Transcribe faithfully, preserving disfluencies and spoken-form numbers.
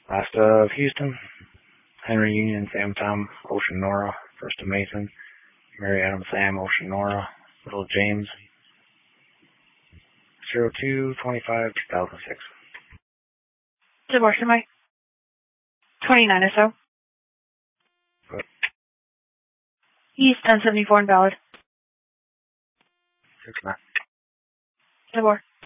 Last of Houston, Henry Union, Sam Tom, Ocean Nora, First of Mason, Mary Adam Sam, Ocean Nora, Little James, zero two twenty-five two thousand six. Divorce Mike. twenty-nine or so. Good. East ten seventy-four invalid. Six nine. Divorce.